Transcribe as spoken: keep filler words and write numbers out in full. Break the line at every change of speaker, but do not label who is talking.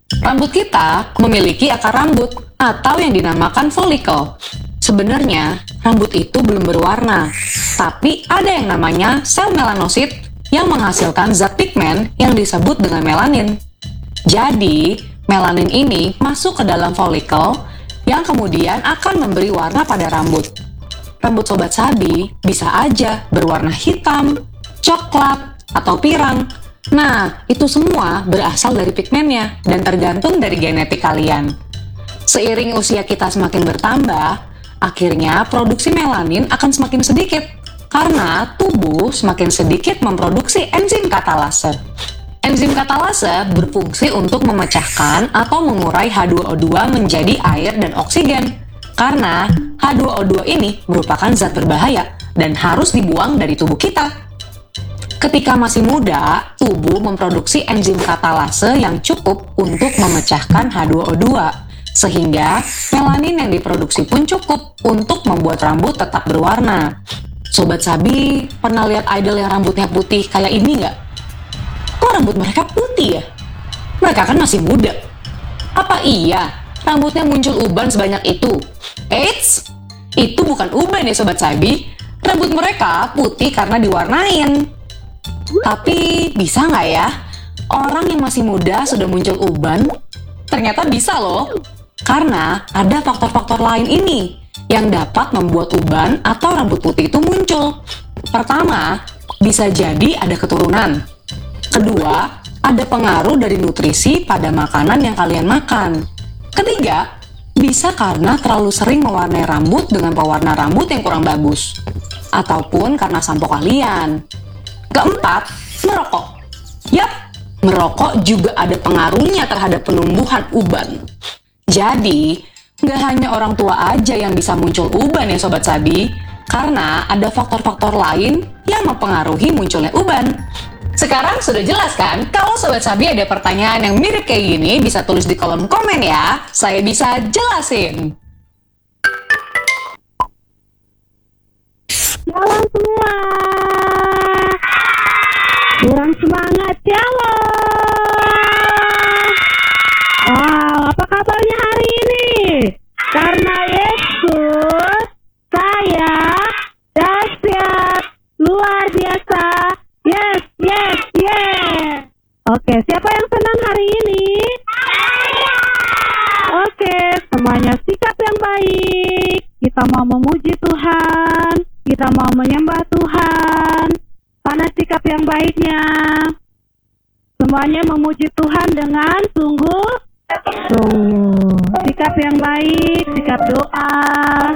Rambut kita memiliki akar rambut atau yang dinamakan folikel. Sebenarnya, rambut itu belum berwarna, tapi ada yang namanya sel melanosit yang menghasilkan zat pigmen yang disebut dengan melanin. Jadi, melanin ini masuk ke dalam folikel yang kemudian akan memberi warna pada rambut. Rambut Sobat Sabi bisa aja berwarna hitam, coklat, atau pirang. Nah, itu semua berasal dari pigmennya dan tergantung dari genetik kalian. Seiring usia kita semakin bertambah, akhirnya produksi melanin akan semakin sedikit karena tubuh semakin sedikit memproduksi enzim katalase. Enzim katalase berfungsi untuk memecahkan atau mengurai H dua O dua menjadi air dan oksigen. Karena H dua O dua ini merupakan zat berbahaya dan harus dibuang dari tubuh kita. Ketika masih muda, tubuh memproduksi enzim katalase yang cukup untuk memecahkan H dua O dua. Sehingga melanin yang diproduksi pun cukup untuk membuat rambut tetap berwarna. Sobat Sabi, pernah lihat idol yang rambutnya putih kayak ini nggak? Kok rambut mereka putih ya? Mereka kan masih muda. Apa iya rambutnya muncul uban sebanyak itu? Eits, itu bukan uban ya Sobat Sabi. Rambut mereka putih karena diwarnain. Tapi bisa nggak ya? Orang yang masih muda sudah muncul uban? Ternyata bisa loh. Karena ada faktor-faktor lain ini yang dapat membuat uban atau rambut putih itu muncul. Pertama, bisa jadi ada keturunan. Kedua, ada pengaruh dari nutrisi pada makanan yang kalian makan. Ketiga, bisa karena terlalu sering mewarnai rambut dengan pewarna rambut yang kurang bagus. Ataupun karena sampo kalian. Keempat, merokok. Yap, merokok juga ada pengaruhnya terhadap penumbuhan uban. Jadi, nggak hanya orang tua aja yang bisa muncul uban ya Sobat Sabi, karena ada faktor-faktor lain yang mempengaruhi munculnya uban. Sekarang sudah jelas kan? Kalau Sobat Sabi ada pertanyaan yang mirip kayak gini, bisa tulis di kolom komen ya. Saya bisa jelasin.
Shalom semua. Kurang semangat ya lo. Wow, apa kabarnya hari ini? Karena Yesus, saya dahsyat, luar biasa. Yes, yes, yes. Oke, siapa yang senang hari ini? Oke, semuanya sikap yang baik. Kita mau memuji Tuhan, kita mau menyembah Tuhan. Karena sikap yang baiknya, semuanya memuji Tuhan dengan sungguh-sungguh. Sikap yang baik, sikap doa,